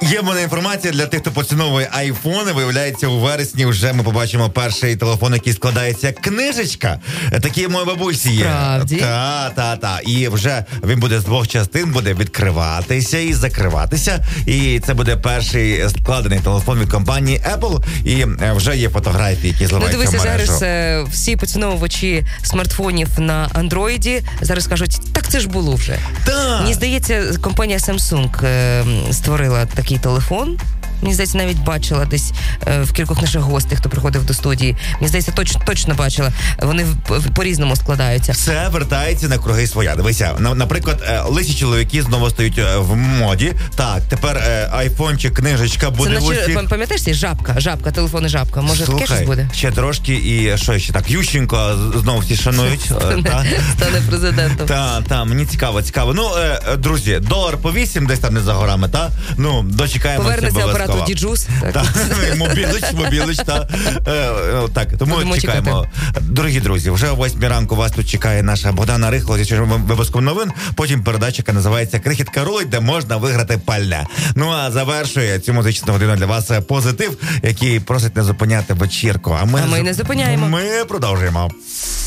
Є в мене інформація для тих, хто поціновує айфони. Виявляється, у вересні вже ми побачимо перший телефон, який складається як книжечка. Такі в моїй бабусі є. Справді? Та. І вже він буде з двох частин, буде відкриватися і закриватися. І це буде перший складений телефон від компанії Apple. І вже є фотографії, які зливаються в мережу. Дивися, зараз всі поціновувачі смартфонів на Андроїді зараз кажуть, так це ж було вже. Так. Мені здається, компанія Samsung створила такий телефон. Мені здається, навіть бачила десь в кількох наших гостей, хто приходив до студії. Мені здається, точно бачила. Вони по-різному складаються. Все вертається на круги своя. Дивися, наприклад, лисі чоловіки знову стають в моді. Так, тепер айфончик, книжечка буде в усіх. Це, пам'ятаєш, жабка, телефони жабка. Може, таке щось буде? Ще трошки і що ще так? Ющенко знову всі шанують. Стане президентом. Так, мені цікаво. Ну, друзі, $1 по 8 десь там не за горами, та? Ну, дочекаємося повернеться обов'язково. апарату Діджус. Мобілич, та. Так, тому чекаємо. Дорогі друзі, вже о 8 ранку вас тут чекає наша Богдана Рихло зі свіжим випуском новин. Потім передача, яка називається «Крихітка рулить», де можна виграти пальне. Ну, а завершує цю музичну годину для вас позитив, який просить не зупиняти вечірку. А ми не зупиняємо. Ми продовжуємо.